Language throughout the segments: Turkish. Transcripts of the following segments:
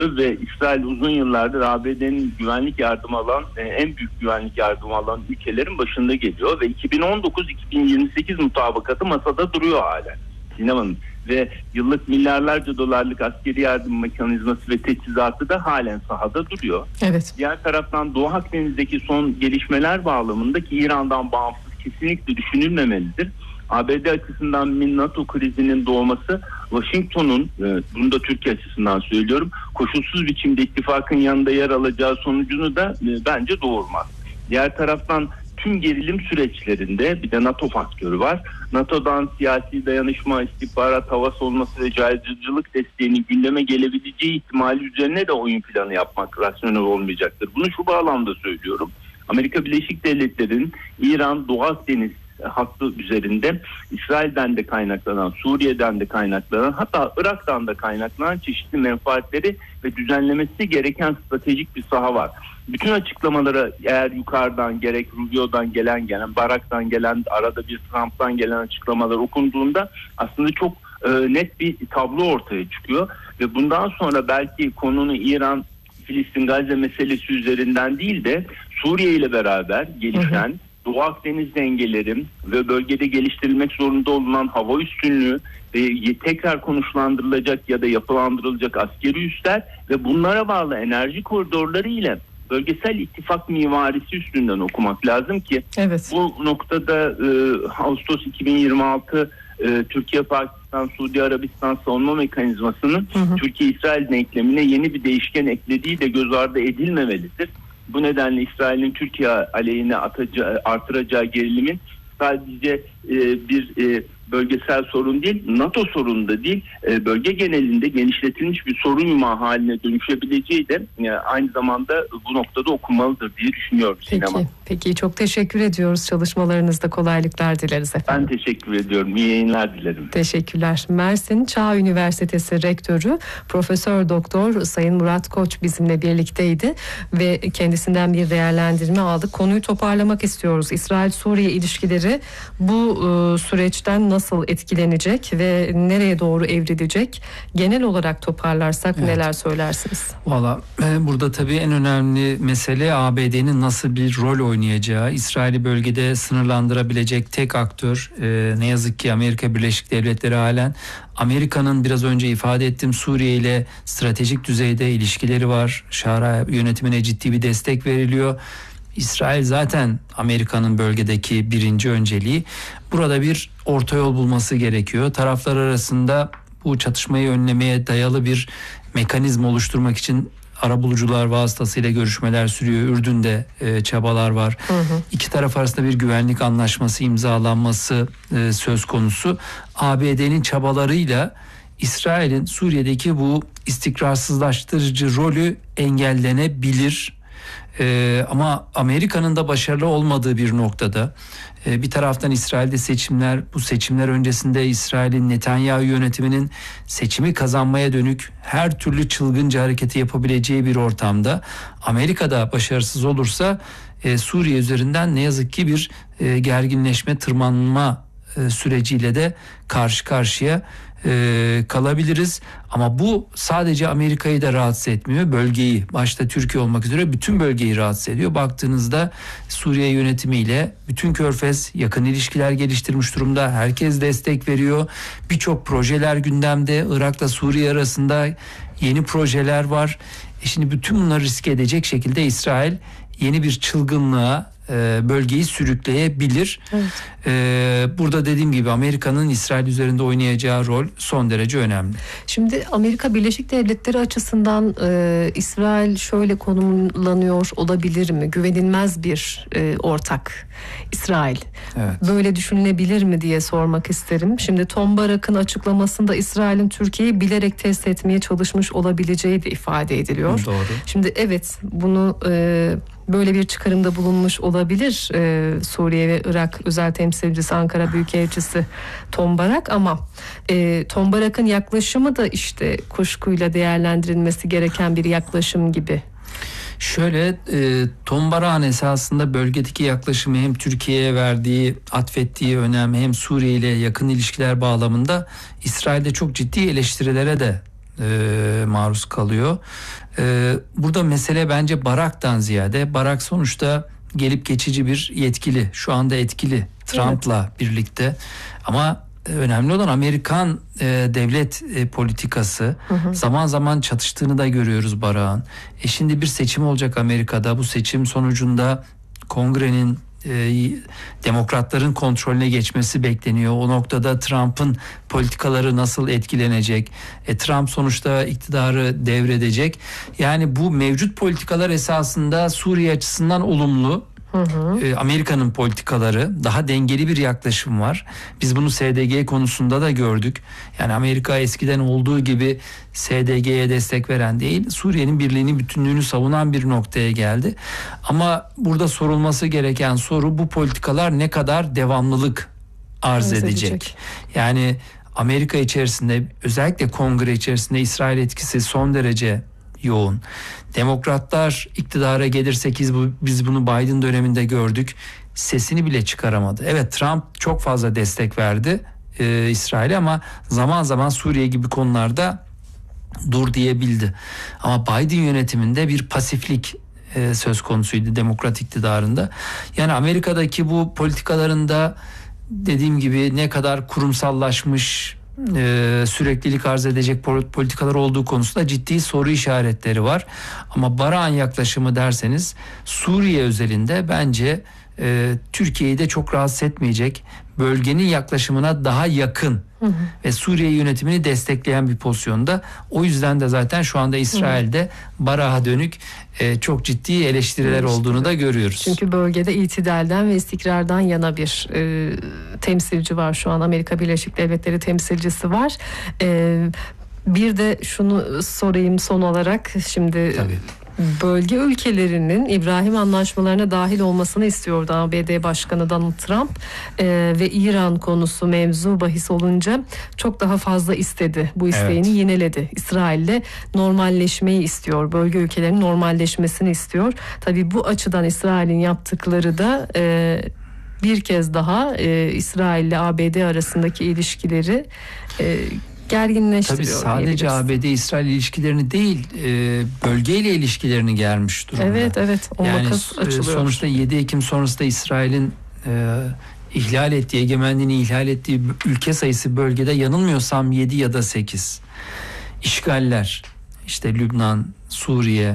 ve İsrail uzun yıllardır ABD'nin güvenlik yardımı alan, en büyük güvenlik yardımı alan ülkelerin başında geliyor ve 2019-2028 mutabakatı masada duruyor halen. Sinemanın ve yıllık milyarlarca dolarlık askeri yardım mekanizması ve teçhizatı da halen sahada duruyor. Evet. Diğer taraftan Doğu Akdeniz'deki son gelişmeler bağlamında ki İran'dan bağımsız kesinlikle düşünülmemelidir. ABD açısından bir NATO krizinin doğması, Washington'un, bunu da Türkiye açısından söylüyorum, koşulsuz biçimde ittifakın yanında yer alacağı sonucunu da bence doğurmaz. Diğer taraftan tüm gerilim süreçlerinde bir de NATO faktörü var. NATO'dan siyasi dayanışma, istihbarat, hava savunması ve caydırıcılık desteğinin gündeme gelebileceği ihtimali üzerine de oyun planı yapmak rasyonel olmayacaktır. Bunu şu bağlamda söylüyorum. Amerika Birleşik Devletleri'nin İran, Doğu Akdeniz hattı üzerinde İsrail'den de kaynaklanan, Suriye'den de kaynaklanan, hatta Irak'tan da kaynaklanan çeşitli menfaatleri ve düzenlemesi gereken stratejik bir saha var. Bütün açıklamalara eğer yukarıdan gerek Rubio'dan gelen, Barak'tan gelen, arada bir Trump'tan gelen açıklamalar okunduğunda aslında çok net bir tablo ortaya çıkıyor ve bundan sonra belki konunu İran, Filistin, Gazze meselesi üzerinden değil de Suriye ile beraber gelişen Doğu Akdeniz dengeleri ve bölgede geliştirilmek zorunda olunan hava üstünlüğü ve tekrar konuşlandırılacak ya da yapılandırılacak askeri üsler ve bunlara bağlı enerji koridorları ile bölgesel ittifak mimarisi üstünden okumak lazım ki bu noktada Ağustos 2026 Türkiye, Pakistan, Suudi Arabistan savunma mekanizmasının Türkiye-İsrail denklemine yeni bir değişken eklediği de göz ardı edilmemelidir. Bu nedenle İsrail'in Türkiye aleyhine artıracağı gerilimin sadece bir bölgesel sorun değil, NATO sorunu da değil, bölge genelinde genişletilmiş bir sorun yumağı haline dönüşebileceği de aynı zamanda bu noktada okunmalıdır diye düşünüyorum. Peki çok teşekkür ediyoruz. Çalışmalarınızda kolaylıklar dileriz efendim. Ben teşekkür ediyorum. İyi yayınlar dilerim. Teşekkürler. Mersin Çağ Üniversitesi Rektörü Profesör Doktor Sayın Murat Koç bizimle birlikteydi ve kendisinden bir değerlendirme aldık. Konuyu toparlamak istiyoruz. İsrail-Suriye ilişkileri bu süreçten nasıl etkilenecek ve nereye doğru evrilecek? Genel olarak toparlarsak neler söylersiniz? Valla burada tabii en önemli mesele ABD'nin nasıl bir rol oynayacağı. İsrail'i bölgede sınırlandırabilecek tek aktör ne yazık ki Amerika Birleşik Devletleri halen. Amerika'nın biraz önce ifade ettiğim Suriye ile stratejik düzeyde ilişkileri var. Şara yönetimine ciddi bir destek veriliyor. İsrail zaten Amerika'nın bölgedeki birinci önceliği. Burada bir orta yol bulması gerekiyor. Taraflar arasında bu çatışmayı önlemeye dayalı bir mekanizma oluşturmak için arabulucular vasıtasıyla görüşmeler sürüyor. Ürdün'de çabalar var. İki taraf arasında bir güvenlik anlaşması imzalanması söz konusu. ABD'nin çabalarıyla İsrail'in Suriye'deki bu istikrarsızlaştırıcı rolü engellenebilir. Ama Amerika'nın da başarılı olmadığı bir noktada bir taraftan İsrail'de seçimler, bu seçimler öncesinde İsrail'in Netanyahu yönetiminin seçimi kazanmaya dönük her türlü çılgınca hareketi yapabileceği bir ortamda Amerika'da başarısız olursa Suriye üzerinden ne yazık ki bir gerginleşme, tırmanma süreciyle de karşı karşıya kalabiliriz. Ama bu sadece Amerika'yı da rahatsız etmiyor. Bölgeyi, başta Türkiye olmak üzere bütün bölgeyi rahatsız ediyor. Baktığınızda Suriye yönetimiyle bütün Körfez yakın ilişkiler geliştirmiş durumda. Herkes destek veriyor. Birçok projeler gündemde. Irak'la Suriye arasında yeni projeler var. Şimdi bütün bunları riske edecek şekilde İsrail yeni bir çılgınlığa bölgeyi sürükleyebilir. Burada dediğim gibi Amerika'nın İsrail üzerinde oynayacağı rol son derece önemli. Şimdi Amerika Birleşik Devletleri açısından İsrail şöyle konumlanıyor olabilir mi? Güvenilmez bir ortak İsrail. Böyle düşünülebilir mi diye sormak isterim. Şimdi Tom Barak'ın açıklamasında İsrail'in Türkiye'yi bilerek test etmeye çalışmış olabileceği de ifade ediliyor. Doğru. Şimdi bunu böyle bir çıkarımda bulunmuş olabilir Suriye ve Irak özel temsilcisi, Ankara Büyükelçisi Tom Barak, ama Tom Barak'ın yaklaşımı da işte kuşkuyla değerlendirilmesi gereken bir yaklaşım gibi. Şöyle, Tom Barak'ın esasında bölgedeki yaklaşımı hem Türkiye'ye verdiği, atfettiği önem hem Suriye ile yakın ilişkiler bağlamında İsrail'de çok ciddi eleştirilere de maruz kalıyor. Burada mesele bence Barak'tan ziyade, Barak sonuçta gelip geçici bir yetkili, şu anda etkili Trump'la birlikte, ama önemli olan Amerikan devlet politikası. Zaman zaman çatıştığını da görüyoruz Barak'ın. Şimdi bir seçim olacak Amerika'da. Bu seçim sonucunda Kongre'nin demokratların kontrolüne geçmesi bekleniyor. O noktada Trump'ın politikaları nasıl etkilenecek? Trump sonuçta iktidarı devredecek. Yani bu mevcut politikalar esasında Suriye açısından olumlu. Amerika'nın politikaları, daha dengeli bir yaklaşım var. Biz bunu SDG konusunda da gördük. Yani Amerika eskiden olduğu gibi SDG'ye destek veren değil, Suriye'nin birliğini, bütünlüğünü savunan bir noktaya geldi. Ama burada sorulması gereken soru, bu politikalar ne kadar devamlılık arz edecek? Yani Amerika içerisinde, özellikle Kongre içerisinde İsrail etkisi son derece yoğun. Demokratlar iktidara gelirse, ki biz bunu Biden döneminde gördük, sesini bile çıkaramadı. Evet, Trump çok fazla destek verdi İsrail'e, ama zaman zaman Suriye gibi konularda dur diyebildi. Ama Biden yönetiminde bir pasiflik söz konusuydu demokrat iktidarında. Yani Amerika'daki bu politikalarında dediğim gibi ne kadar kurumsallaşmış, süreklilik arz edecek politikalar olduğu konusunda ciddi soru işaretleri var. Ama Barak'ın yaklaşımı derseniz, Suriye özelinde bence Türkiye'yi de çok rahatsız etmeyecek, bölgenin yaklaşımına daha yakın ve Suriye yönetimini destekleyen bir pozisyonda. O yüzden de zaten şu anda İsrail'de Barak'a dönük çok ciddi eleştiriler olduğunu da görüyoruz. Çünkü bölgede itidalden ve istikrardan yana bir temsilci var şu an. Amerika Birleşik Devletleri temsilcisi var. Bir de şunu sorayım son olarak. Şimdi tabii, bölge ülkelerinin İbrahim anlaşmalarına dahil olmasını istiyordu ABD Başkanı Donald Trump ve İran konusu mevzu bahis olunca çok daha fazla istedi. Bu isteğini yineledi. İsrail'le normalleşmeyi istiyor. Bölge ülkelerinin normalleşmesini istiyor. Tabii bu açıdan İsrail'in yaptıkları da bir kez daha İsrail ile ABD arasındaki ilişkileri gerginleştiriyor. Tabii sadece ABD-İsrail ilişkilerini değil, bölgeyle ilişkilerini germiş durumda. Evet. O yani makas açılıyor. Sonuçta 7 Ekim sonrasında İsrail'in ihlal ettiği, egemenliğini ihlal ettiği ülke sayısı bölgede yanılmıyorsam 7 ya da 8. İşgaller, işte Lübnan, Suriye,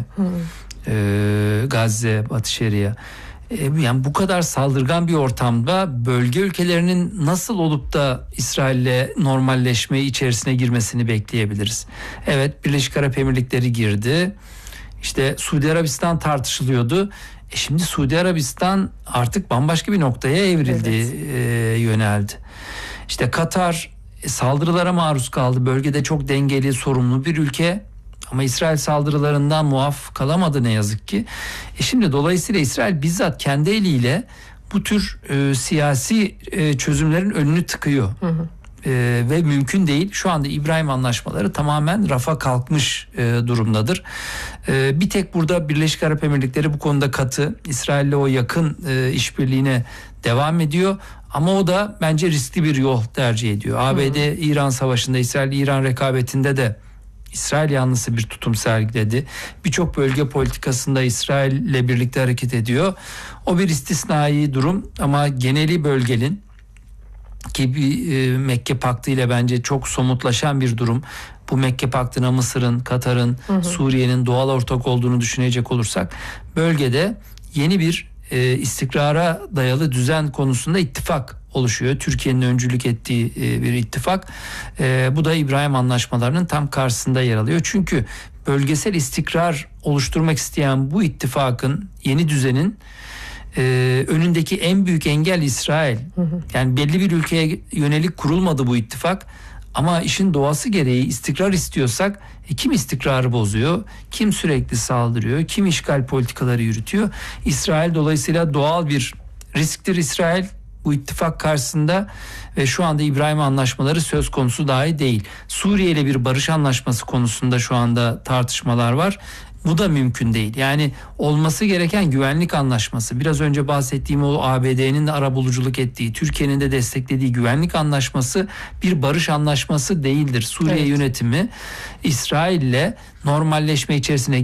Gazze, Batı Şeria. Yani bu kadar saldırgan bir ortamda bölge ülkelerinin nasıl olup da İsrail'le normalleşme içerisine girmesini bekleyebiliriz? Evet, Birleşik Arap Emirlikleri girdi. İşte Suudi Arabistan tartışılıyordu. Şimdi Suudi Arabistan artık bambaşka bir noktaya evrildi, yöneldi. İşte Katar saldırılara maruz kaldı. Bölgede çok dengeli, sorumlu bir ülke. Ama İsrail saldırılarından muaf kalamadı ne yazık ki. Şimdi dolayısıyla İsrail bizzat kendi eliyle bu tür siyasi çözümlerin önünü tıkıyor. Ve mümkün değil. Şu anda İbrahim anlaşmaları tamamen rafa kalkmış durumdadır. Bir tek burada Birleşik Arap Emirlikleri bu konuda katı. İsrail'le o yakın işbirliğine devam ediyor. Ama o da bence riskli bir yol tercih ediyor. ABD-İran savaşında, İsrail-İran rekabetinde de İsrail yanlısı bir tutum sergiledi. Birçok bölge politikasında İsrail ile birlikte hareket ediyor. O bir istisnai durum, ama geneli bölgenin, ki bir Mekke Paktı ile bence çok somutlaşan bir durum. Bu Mekke Paktı'na Mısır'ın, Katar'ın, Suriye'nin doğal ortak olduğunu düşünecek olursak, bölgede yeni bir istikrara dayalı düzen konusunda ittifak oluşuyor. Türkiye'nin öncülük ettiği bir ittifak. Bu da İbrahim anlaşmalarının tam karşısında yer alıyor. Çünkü bölgesel istikrar oluşturmak isteyen bu ittifakın, yeni düzenin önündeki en büyük engel İsrail. Yani belli bir ülkeye yönelik kurulmadı bu ittifak. Ama işin doğası gereği istikrar istiyorsak kim istikrarı bozuyor, kim sürekli saldırıyor, kim işgal politikaları yürütüyor? İsrail dolayısıyla doğal bir risktir. İsrail bu ittifak karşısında ve şu anda İbrahim anlaşmaları söz konusu dahi değil. Suriye ile bir barış anlaşması konusunda şu anda tartışmalar var. Bu da mümkün değil. Yani olması gereken güvenlik anlaşması. Biraz önce bahsettiğim o ABD'nin de arabuluculuk ettiği, Türkiye'nin de desteklediği güvenlik anlaşması bir barış anlaşması değildir. Suriye yönetimi İsrail'le normalleşme içerisine